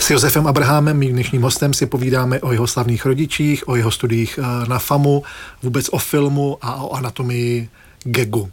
S Josefem Abrahamem, mým dnešním hostem, si povídáme o jeho slavných rodičích, o jeho studiích na FAMu, vůbec o filmu a o anatomii gagu.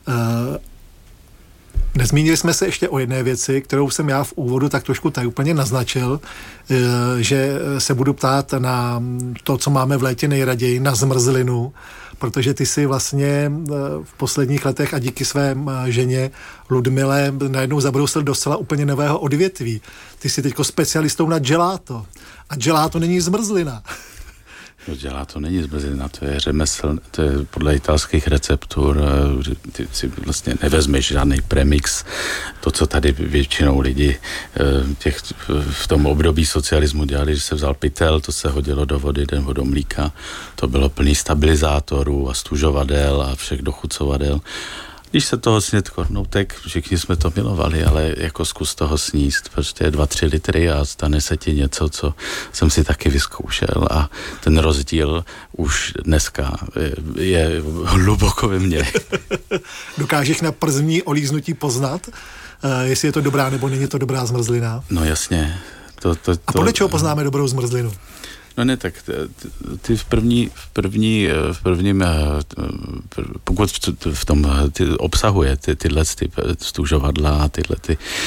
Nezmínili jsme se ještě o jedné věci, kterou jsem já v úvodu tak trošku tady úplně naznačil, že se budu ptát na to, co máme v létě nejraději, na zmrzlinu, protože ty si vlastně v posledních letech a díky své ženě Ludmile najednou zabrousil do zcela úplně nového odvětví. Ty jsi teďko specialistou na gelato. A gelato není zmrzlina. No, gelato není zmrzlina, to je řemesl, to je podle italských receptur, ty si vlastně nevezmeš žádný premix, to, co tady většinou lidi v tom období socialismu dělali, že se vzal pytel, to se hodilo do vody nebo do mlíka, to bylo plný stabilizátorů a stužovadel a všech dochucovadel. Když se toho snět kornoutek, všichni jsme to milovali, ale jako zkus toho sníst, prostě 2-3 litry a stane se ti něco, co jsem si taky vyzkoušel a ten rozdíl už dneska je hluboko ve mně. Dokážeš na první olíznutí poznat, jestli je to dobrá nebo není to dobrá zmrzlina? No jasně. A podle čeho poznáme dobrou zmrzlinu? No ne, tak ty v prvním, pokud v tom ty obsahuje tyhle stužovadla a tyhle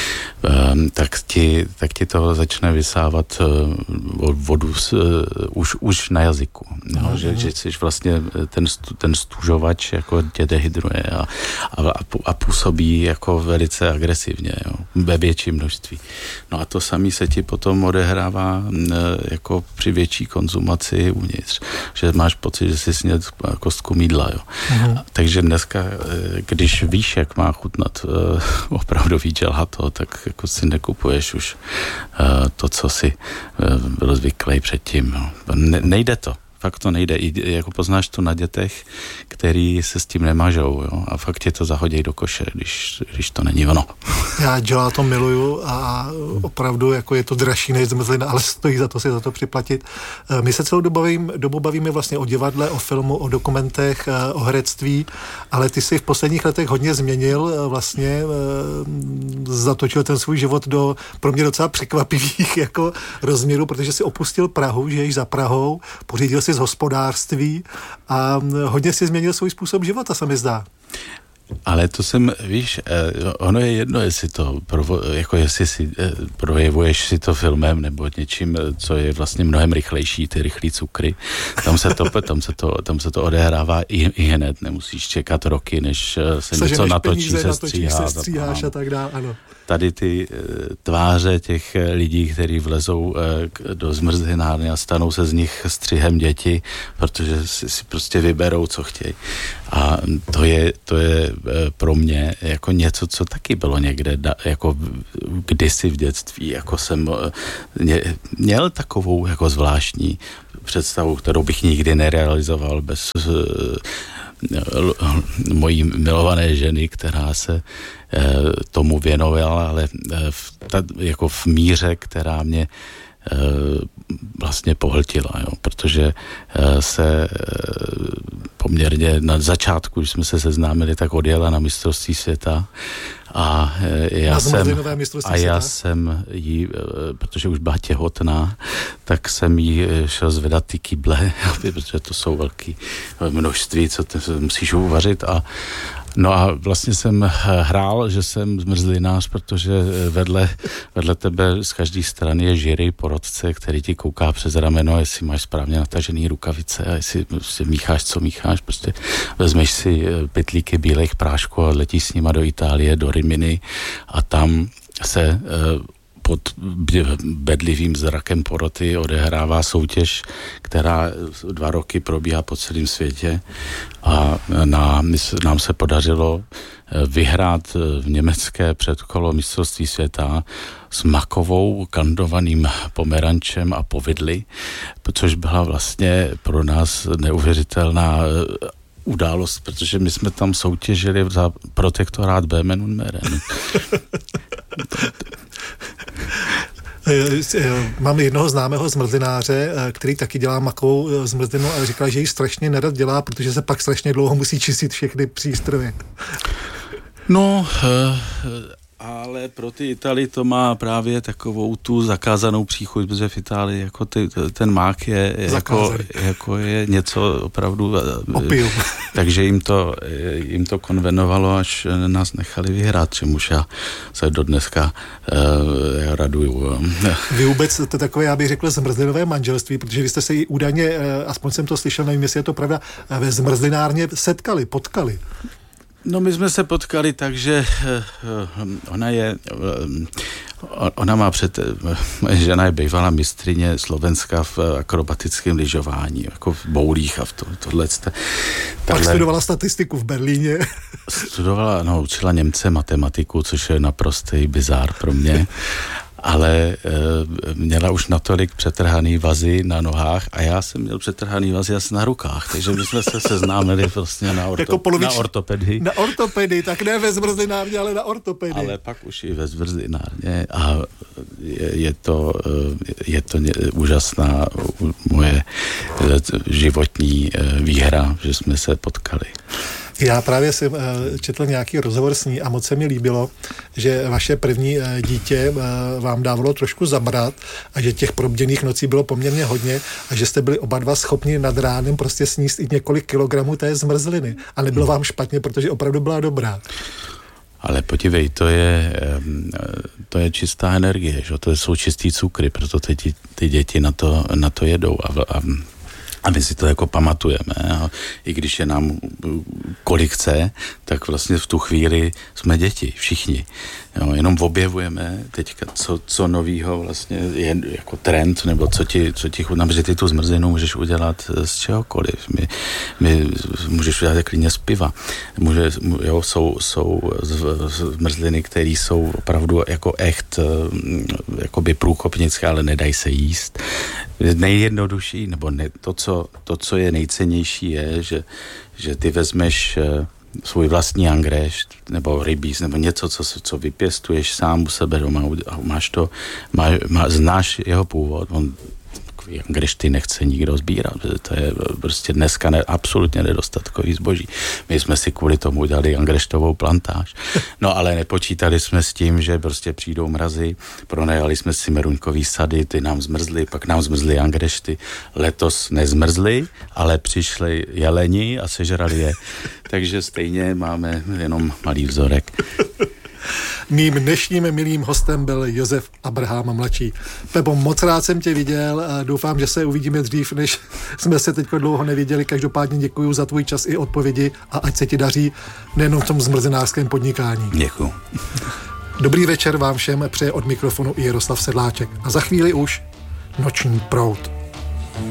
tak ti to začne vysávat vodu už na jazyku. No, že jsi vlastně ten stužovač jako tě dehydruje a působí jako velice agresivně, jo, ve větším množství. No a to samé se ti potom odehrává jako při větší konzumaci uvnitř, že máš pocit, že jsi snědl kostku mýdla, jo. Takže dneska, když víš, jak má chutnat opravdový gelato, tak jako si nekupuješ už to, co si byl zvyklý předtím. No. Nejde to. Fakt to nejde. I jako poznáš to na dětech, který se s tím nemažou, jo? A fakt tě to zahodí do koše, když to není ono. Já gelato miluju a opravdu jako je to dražší než zmrzlina, ale stojí za to si za to připlatit. My se celou dobu bavíme vlastně o divadle, o filmu, o dokumentech, o herectví, ale ty si v posledních letech hodně změnil, vlastně zatočil ten svůj život do pro mě docela překvapivých jako rozměrů, protože si opustil Prahu, žiješ za Prahou, pořídil si z hospodářství a hodně si změnil svůj způsob života, se mi zdá. Ale to jsem, víš, ono je jedno, jestli to, jako jestli si projevuješ si to filmem nebo něčím, co je vlastně mnohem rychlejší, ty rychlý cukry. Tam se to odehrává i hned, nemusíš čekat roky, než se něco natočí, se stříháš a tak dále, ano. Tady ty tváře těch lidí, kteří vlezou do zmrzlinárny a stanou se z nich střihem děti, protože si prostě vyberou, co chtějí. A to je pro mě jako něco, co taky bylo někde, jako kdysi v dětství, jako jsem měl takovou jako zvláštní představu, kterou bych nikdy nerealizoval bez mojí milované ženy, která se tomu věnovala, ale jako v míře, která mě vlastně pohltila, jo, protože se poměrně na začátku, když jsme se seznámili, tak odjela na mistrovství světa a já jsem jí, protože už byla těhotná, tak jsem jí šel zvedat ty kyble, protože to jsou velké množství, co musíš uvařit No a vlastně jsem hrál, že jsem zmrzlinář, protože vedle tebe z každé strany je žirej porodce, který ti kouká přes rameno, jestli máš správně natažený rukavice a jestli prostě mícháš, co mícháš. Prostě vezmeš si pytlíky bílých prášků a letíš s nima do Itálie, do Rimini a tam se pod bedlivým zrakem poroty odehrává soutěž, která 2 roky probíhá po celém světě a nám se podařilo vyhrát v německé předkolo mistrovství světa s makovou, kandovaným pomerančem a povidly, což byla vlastně pro nás neuvěřitelná událost, protože my jsme tam soutěžili za protektorát Böhmen und Mähren. Mám jednoho známého zmrzlináře, který taky dělá makovou zmrzlinu a říkal, že ji strašně nerad dělá, protože se pak strašně dlouho musí čistit všechny přístroje. No, Ale pro ty Italy to má právě takovou tu zakázanou příchuť, protože v Itálii jako ten mák je jako je něco opravdu opium. Takže jim to konvenovalo, až nás nechali vyhrát, čemuž já se do dneska raduju. Vy vůbec to takové, já bych řekl, zmrzlinové manželství, protože vy jste se i údajně, aspoň jsem to slyšel, nevím, jestli je to pravda, ve zmrzlinárně potkali. No my jsme se potkali tak, že moje žena je bývalá mistryně Slovenska v akrobatickém lyžování, jako v boulích a v tohle. Pak studovala statistiku v Berlíně. Učila Němce matematiku, což je naprostý bizár pro mě. Ale měla už natolik přetrhaný vazy na nohách a já jsem měl přetrhaný vazy asi na rukách, takže my jsme se seznámili prostě na ortopedii. Na ortopedii, tak ne ve zmrzlinárně, ale na ortopedii. Ale pak už i ve zmrzlinárně a je to úžasná moje životní výhra, že jsme se potkali. Já právě jsem četl nějaký rozhovor s ní a moc se mi líbilo, že vaše první dítě vám dávalo trošku zabrat a že těch probděných nocí bylo poměrně hodně a že jste byli oba dva schopni nad ránem prostě sníst i několik kilogramů té zmrzliny. A nebylo vám špatně, protože opravdu byla dobrá. Ale podívej, to je čistá energie, že? To jsou čistý cukry, proto ty děti na to jedou a my si to jako pamatujeme. A i když je nám kolik chce, tak vlastně v tu chvíli jsme děti, všichni. Jo, jenom objevujeme teďka, co novýho vlastně je jako trend, nebo co ti chutná, protože ty tu zmrzlinu můžeš udělat z čehokoliv. My můžeš udělat klidně z piva. Jsou zmrzliny, které jsou opravdu jako jakoby průkopnické, ale nedají se jíst. Nejjednodušší, nebo to, co je nejcennější, je, že ty vezmeš svůj vlastní angrešt, nebo rybíz, nebo něco, co vypěstuješ sám u sebe doma a znáš jeho původ. Angrešty nechce nikdo sbírat, to je prostě dneska absolutně nedostatkový zboží. My jsme si kvůli tomu udělali angreštovou plantáž. No ale nepočítali jsme s tím, že prostě přijdou mrazy, pronajali jsme si meruňkový sady, ty nám zmrzly, pak nám zmrzly angrešty. Letos nezmrzly, ale přišli jeleni a sežrali je. Takže stejně máme jenom malý vzorek. Mým dnešním milým hostem byl Josef Abraham mladší. Pepo, moc rád jsem tě viděl a doufám, že se uvidíme dřív, než jsme se teď dlouho neviděli. Každopádně děkuji za tvůj čas i odpovědi a ať se ti daří nejenom v tom zmrzlinářském podnikání. Děkuji. Dobrý večer vám všem přeje od mikrofonu i Jaroslav Sedláček. A za chvíli už Noční proud.